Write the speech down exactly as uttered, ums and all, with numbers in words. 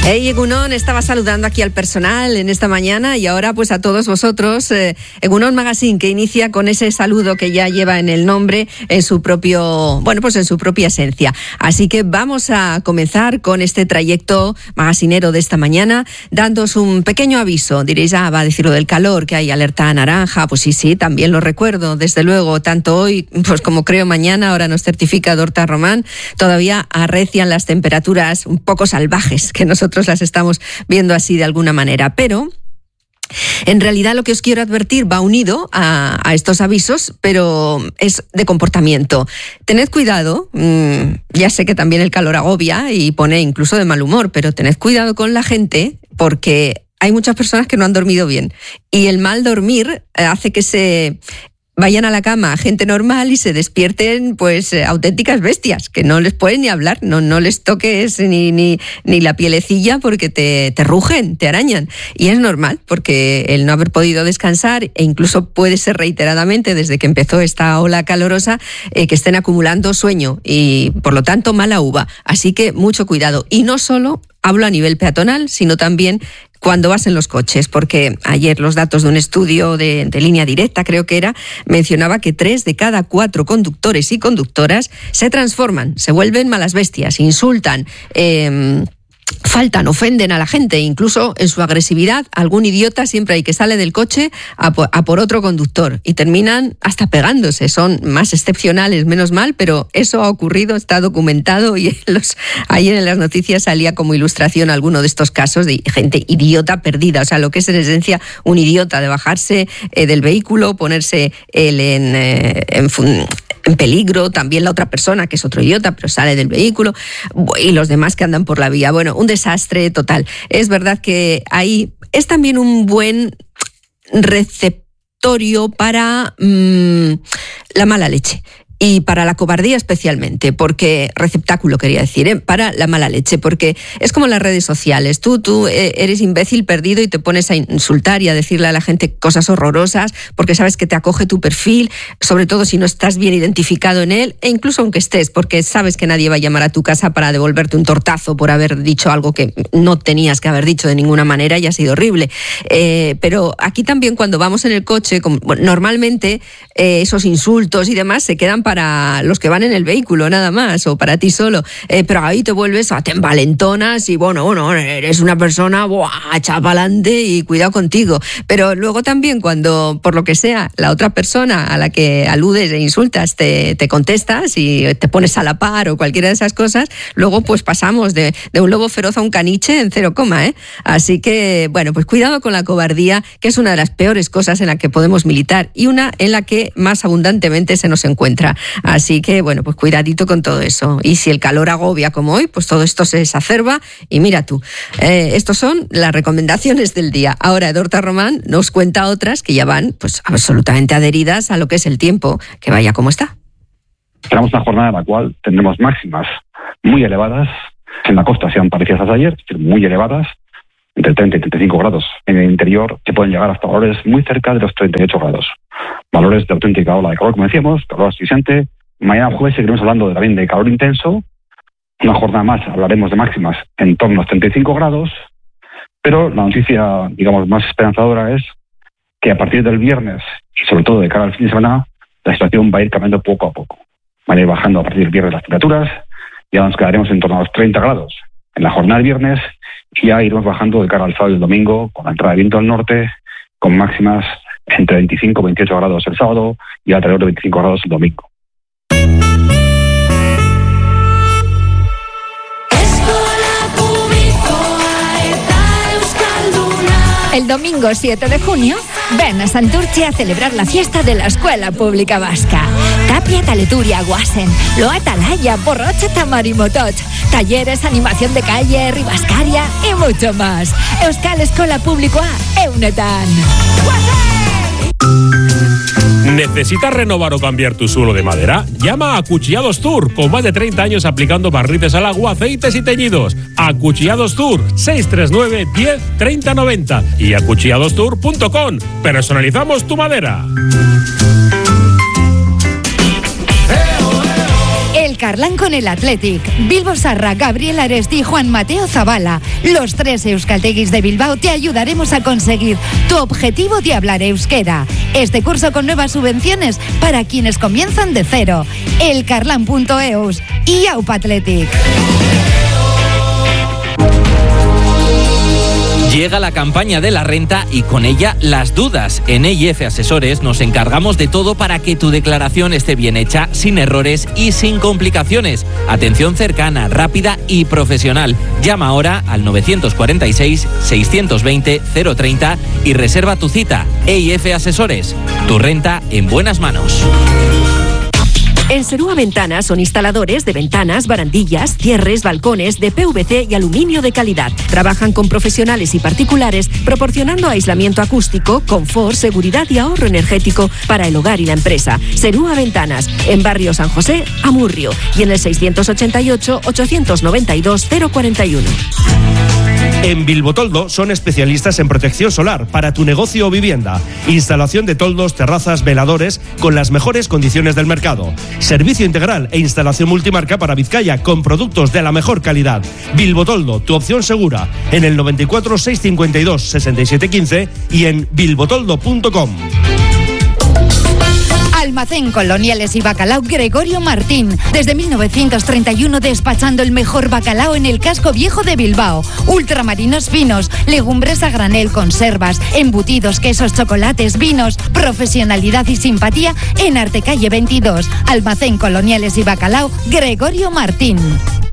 Hey, Egunon, estaba saludando aquí al personal en esta mañana y ahora pues a todos vosotros. Eh, Egunon Magazine, que inicia con ese saludo que ya lleva en el nombre, en su propio, bueno, pues en su propia esencia. Así que vamos a comenzar con este trayecto magazinero de esta mañana, dándoos un pequeño aviso. Diréis, ah, va a decir lo del calor, que hay alerta naranja. Pues sí, sí, también lo recuerdo, desde luego, tanto hoy pues como creo mañana, ahora nos certifica Dorta Román, todavía arrecian las temperaturas un poco salvajes, que nosotros las estamos viendo así de alguna manera, pero en realidad lo que os quiero advertir va unido a, a estos avisos, pero es de comportamiento. Tened cuidado, mmm, ya sé que también el calor agobia y pone incluso de mal humor, pero tened cuidado con la gente porque hay muchas personas que no han dormido bien y el mal dormir hace que se vayan a la cama gente normal y se despierten pues eh, auténticas bestias, que no les pueden ni hablar, no, no les toques ni, ni, ni la pielecilla porque te, te rugen, te arañan. Y es normal, porque el no haber podido descansar, e incluso puede ser reiteradamente desde que empezó esta ola calorosa, eh, que estén acumulando sueño y por lo tanto mala uva. Así que mucho cuidado. Y no solo hablo a nivel peatonal, sino también cuando vas en los coches, porque ayer los datos de un estudio de, de Línea Directa, creo que era, mencionaba que tres de cada cuatro conductores y conductoras se transforman, se vuelven malas bestias, insultan, eh, faltan, ofenden a la gente, incluso en su agresividad, algún idiota siempre hay que sale del coche a por, a por otro conductor y terminan hasta pegándose. Son más excepcionales, menos mal, pero eso ha ocurrido, está documentado y en los, ayer en las noticias salía como ilustración alguno de estos casos de gente idiota perdida, o sea, lo que es en esencia un idiota, de bajarse eh, del vehículo, ponerse él en, eh, en fun- en peligro, también la otra persona, que es otro idiota, pero sale del vehículo, y los demás que andan por la vía. Bueno, un desastre total. Es verdad que ahí es también un buen receptorio para mmm, la mala leche. Y para la cobardía especialmente, porque receptáculo quería decir, ¿eh? Para la mala leche, porque es como las redes sociales. Tú, tú eres imbécil perdido y te pones a insultar y a decirle a la gente cosas horrorosas porque sabes que te acoge tu perfil, sobre todo si no estás bien identificado en él, e incluso aunque estés, porque sabes que nadie va a llamar a tu casa para devolverte un tortazo por haber dicho algo que no tenías que haber dicho de ninguna manera y ha sido horrible. Eh, pero aquí también cuando vamos en el coche, como, bueno, normalmente eh, esos insultos y demás se quedan para los que van en el vehículo nada más, o para ti solo, eh, pero ahí te vuelves, te envalentonas y bueno, bueno, eres una persona, ¡buah!, echa pa'lante y cuidado contigo. Pero luego también cuando, por lo que sea, la otra persona a la que aludes e insultas te, te contestas y te pones a la par o cualquiera de esas cosas, luego pues pasamos de, de un lobo feroz a un caniche en cero coma, ¿eh? Así que, bueno, pues cuidado con la cobardía, que es una de las peores cosas en la que podemos militar y una en la que más abundantemente se nos encuentra. Así que, bueno, pues cuidadito con todo eso. Y si el calor agobia como hoy, pues todo esto se exacerba y mira tú. Eh, estos son las recomendaciones del día. Ahora Dorta Román nos cuenta otras que ya van pues absolutamente adheridas a lo que es el tiempo, que vaya como está. Esperamos una jornada en la cual tendremos máximas muy elevadas. En la costa sean parecidas a ayer, es decir, muy elevadas, entre treinta y treinta y cinco grados. En el interior se pueden llegar hasta valores muy cerca de los treinta y ocho grados. Valores de auténtica ola de calor, como decíamos, calor asfixiante. Mañana jueves seguiremos hablando también de calor intenso. Una jornada más hablaremos de máximas en torno a los treinta y cinco grados. Pero la noticia, digamos, más esperanzadora es que a partir del viernes, y sobre todo de cara al fin de semana, la situación va a ir cambiando poco a poco. Van a ir bajando a partir del viernes las temperaturas. Ya nos quedaremos en torno a los treinta grados en la jornada del viernes y ya iremos bajando de cara al sábado y el domingo con la entrada de viento al norte, con máximas entre veinticinco y veintiocho grados el sábado y alrededor de veinticinco grados el domingo. El domingo siete de junio, ven a Santurce a celebrar la fiesta de la Escuela Pública Vasca. Tapia, Taleturia, Guasen, Loa, Talaya, Borrocha, Tamarimotot, talleres, animación de calle, ribascaria y mucho más. Euskal Eskola Publikoa, eunetan. ¿Necesitas renovar o cambiar tu suelo de madera? Llama a Acuchillados Tour, con más de treinta años aplicando barnices al agua, aceites y teñidos. Acuchillados Tour, seis tres nueve, diez, treinta, noventa y acuchillados tour punto com. Personalizamos tu madera. El Carlán con el Athletic. Bilbo Sarra, Gabriel Aresti y Juan Mateo Zavala. Los tres euskalteguis de Bilbao te ayudaremos a conseguir tu objetivo de hablar euskera. Este curso con nuevas subvenciones para quienes comienzan de cero. elcarlan punto eus y Aupa Athletic. Llega la campaña de la renta y con ella las dudas. En E I F Asesores nos encargamos de todo para que tu declaración esté bien hecha, sin errores y sin complicaciones. Atención cercana, rápida y profesional. Llama ahora al nueve cuatro seis, seis dos cero, cero treinta y reserva tu cita. E I F Asesores, tu renta en buenas manos. En Serúa Ventanas son instaladores de ventanas, barandillas, cierres, balcones de P V C y aluminio de calidad. Trabajan con profesionales y particulares proporcionando aislamiento acústico, confort, seguridad y ahorro energético para el hogar y la empresa. Serúa Ventanas, en Barrio San José, Amurrio, y en el seiscientos ochenta y ocho, ochocientos noventa y dos, cero cuarenta y uno. En Bilbotoldo son especialistas en protección solar para tu negocio o vivienda. Instalación de toldos, terrazas, veladores con las mejores condiciones del mercado. Servicio integral e instalación multimarca para Vizcaya con productos de la mejor calidad. Bilbotoldo, tu opción segura. En el noventa y cuatro, seiscientos cincuenta y dos, sesenta y siete quince y en bilbotoldo punto com. Almacén Coloniales y Bacalao Gregorio Martín. Desde mil novecientos treinta y uno despachando el mejor bacalao en el casco viejo de Bilbao. Ultramarinos finos, legumbres a granel, conservas, embutidos, quesos, chocolates, vinos. Profesionalidad y simpatía en Artecalle veintidós. Almacén Coloniales y Bacalao Gregorio Martín.